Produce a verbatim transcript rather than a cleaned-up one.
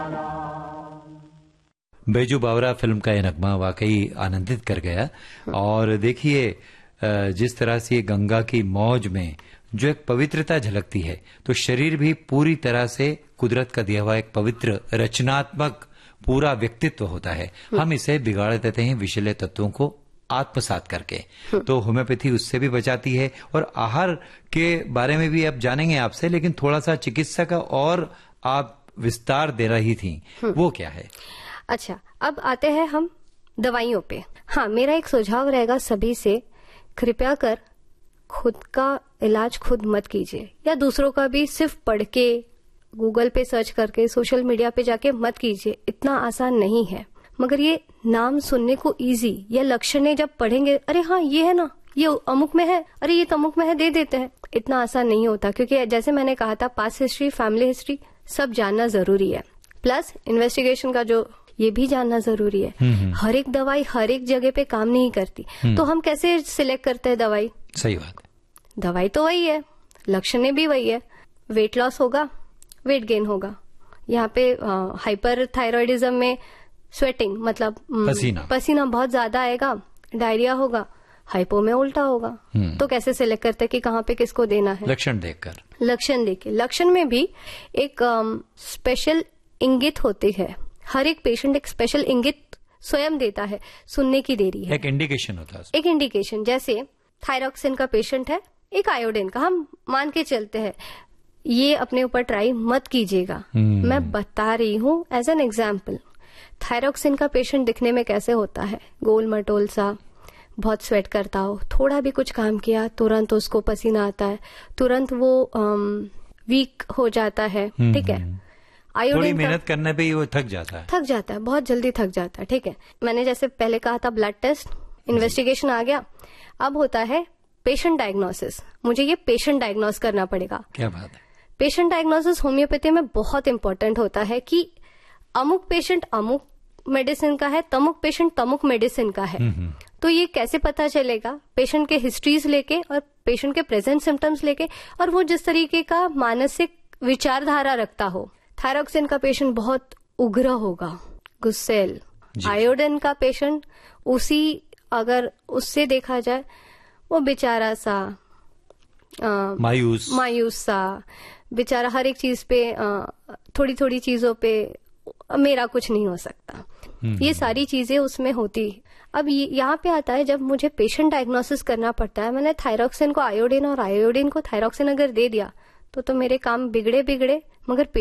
बैजू बावरा film का ये नगमा वाकई आनंदित कर गया। और देखिए जिस तरह से ये गंगा की मौज में जो एक पवित्रता झलकती है, तो शरीर भी पूरी तरह से कुदरत का दिया हुआ एक पवित्र रचनात्मक पूरा व्यक्तित्व होता है। हम इसे बिगाड़ देते हैं विषैले तत्वों को आत्मसात करके। तो होम्योपैथी उससे भी बचाती है। और आहार के बारे में भी अब जानेंगे आपसे, लेकिन थोड़ा सा चिकित्सा का और आप विस्तार दे रही थी, वो क्या है? अच्छा, अब आते हैं हम दवाइयों पे। हाँ, मेरा एक सुझाव रहेगा सभी से, कृपया कर खुद का इलाज खुद मत कीजिए, या दूसरों का भी सिर्फ पढ़ के, गूगल पे सर्च करके, सोशल मीडिया पे जाके मत कीजिए। इतना आसान नहीं है। मगर ये नाम सुनने को इजी, या लक्षण जब पढ़ेंगे, अरे हाँ ये है ना, ये अमुक में है, अरे ये तमुक में है, दे देते हैं। इतना आसान नहीं होता, क्योंकि जैसे मैंने कहा था, पास्ट हिस्ट्री, फैमिली हिस्ट्री सब जानना जरूरी है। प्लस इन्वेस्टिगेशन का जो ये भी जानना जरूरी है। हर एक दवाई हर एक जगह पे काम नहीं करती, तो हम कैसे सिलेक्ट करते हैं दवाई? सही बात है। दवाई तो वही है, लक्षण भी वही है। वेट लॉस होगा, वेट गेन होगा। यहाँ पे हाइपर थायराइडिज्म में स्वेटिंग मतलब पसीना पसीना बहुत ज्यादा आएगा, डायरिया होगा। हाइपो में उल्टा होगा। तो कैसे सिलेक्ट करते हैं कि कहाँ पे किसको देना है? लक्षण देखकर। लक्षण देख के। लक्षण में भी एक स्पेशल इंगित होती है। हर एक पेशेंट एक स्पेशल इंगित स्वयं देता है। सुनने की देरी है, एक इंडिकेशन होता है। एक इंडिकेशन, जैसे थायरॉक्सिन का पेशेंट है, एक आयोडीन का, हम मान के चलते हैं। ये अपने ऊपर ट्राई मत कीजिएगा, मैं बता रही हूँ एज एन एग्जाम्पल। थायरॉक्सिन का पेशेंट दिखने में कैसे होता है? गोल मटोल सा, बहुत स्वेट करता हो, थोड़ा भी कुछ काम किया तुरंत उसको पसीना आता है, तुरंत वो वीक हो जाता है। ठीक है, थोड़ी मेहनत करने पे ही वो थक जाता है थक जाता है बहुत जल्दी थक जाता है। ठीक है, मैंने जैसे पहले कहा था, ब्लड टेस्ट, इन्वेस्टिगेशन आ गया। अब होता है पेशेंट डायग्नोसिस। मुझे ये पेशेंट डायग्नोस करना पड़ेगा। क्या बात है? पेशेंट डायग्नोसिस होम्योपैथी में बहुत इंपॉर्टेंट होता है कि अमुक पेशेंट अमुक मेडिसिन का है, तमुक पेशेंट तमुक मेडिसिन का है। तो ये कैसे पता चलेगा? पेशेंट के हिस्ट्रीज लेके और पेशेंट के प्रेजेंट सिम्टम्स लेके, और वो जिस तरीके का मानसिक विचारधारा रखता हो। थायरॉक्सिन का पेशेंट बहुत उग्र होगा, गुस्सेल। आयोडीन का पेशेंट उसी, अगर उससे देखा जाए, वो बेचारा सा आ, मायूस मायूस सा बेचारा, हर एक चीज पे आ, थोड़ी थोड़ी चीजों पे मेरा कुछ नहीं हो सकता। ये सारी चीजें उसमें होती। अब यहाँ पे आता है जब मुझे पेशेंट डायग्नोसिस करना पड़ता है। मैंने थायरॉक्सिन को आयोडीन और आयोडीन को थायरॉक्सिन अगर दे दिया तो तो मेरे काम बिगड़े बिगड़े, मगर